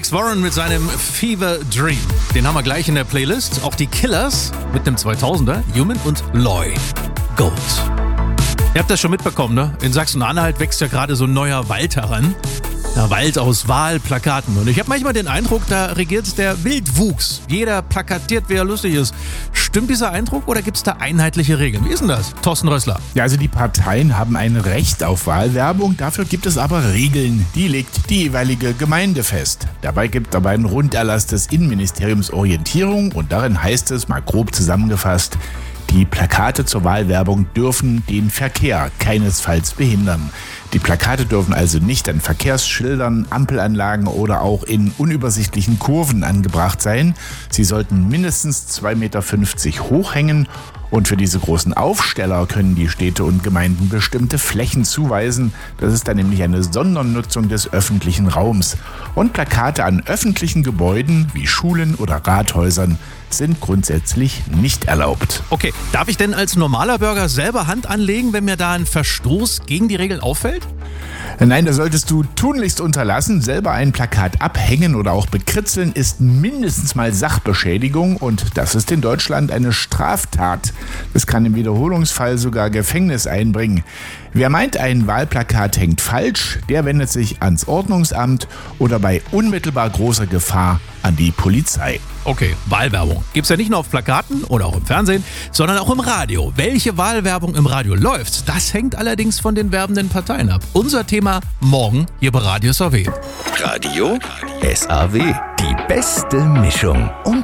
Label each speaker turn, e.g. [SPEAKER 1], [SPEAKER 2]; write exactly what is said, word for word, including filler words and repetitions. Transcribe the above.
[SPEAKER 1] Alex Warren mit seinem Fever Dream. Den haben wir gleich in der Playlist. Auch die Killers mit dem zweitausender, Human und Loy. Gold. Ihr habt das schon mitbekommen, ne? In Sachsen-Anhalt wächst ja gerade so ein neuer Wald heran. Ja, Wald aus Wahlplakaten. Und ich habe manchmal den Eindruck, da regiert der Wildwuchs. Jeder plakatiert, wie er lustig ist. Stimmt dieser Eindruck oder gibt es da einheitliche Regeln? Wie ist denn das, Thorsten Rössler?
[SPEAKER 2] Ja, also die Parteien haben ein Recht auf Wahlwerbung. Dafür gibt es aber Regeln. Die legt die jeweilige Gemeinde fest. Dabei gibt es aber einen Runderlass des Innenministeriums Orientierung. Und darin heißt es, mal grob zusammengefasst, die Plakate zur Wahlwerbung dürfen den Verkehr keinesfalls behindern. Die Plakate dürfen also nicht an Verkehrsschildern, Ampelanlagen oder auch in unübersichtlichen Kurven angebracht sein. Sie sollten mindestens zwei Meter fünfzig hoch hängen. Und für diese großen Aufsteller können die Städte und Gemeinden bestimmte Flächen zuweisen. Das ist dann nämlich eine Sondernutzung des öffentlichen Raums. Und Plakate an öffentlichen Gebäuden wie Schulen oder Rathäusern sind grundsätzlich nicht erlaubt.
[SPEAKER 1] Okay, darf ich denn als normaler Bürger selber Hand anlegen, wenn mir da ein Verstoß gegen die Regeln auffällt?
[SPEAKER 2] Nein, das solltest du tunlichst unterlassen. Selber ein Plakat abhängen oder auch bekritzeln ist mindestens mal Sachbeschädigung und das ist in Deutschland eine Straftat. Das kann im Wiederholungsfall sogar Gefängnis einbringen. Wer meint, ein Wahlplakat hängt falsch, der wendet sich ans Ordnungsamt oder bei unmittelbar großer Gefahr an die Polizei.
[SPEAKER 1] Okay, Wahlwerbung gibt's ja nicht nur auf Plakaten oder auch im Fernsehen, sondern auch im Radio. Welche Wahlwerbung im Radio läuft, das hängt allerdings von den werbenden Parteien ab. Unser Thema morgen hier bei Radio S A W.
[SPEAKER 3] Radio S A W. Die beste Mischung. Und